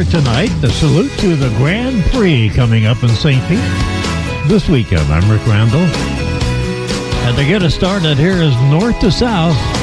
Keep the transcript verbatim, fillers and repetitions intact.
there tonight. The salute to the Grand Prix coming up in Saint Pete this weekend. I'm Rick Randall. And to get us started, here is North to South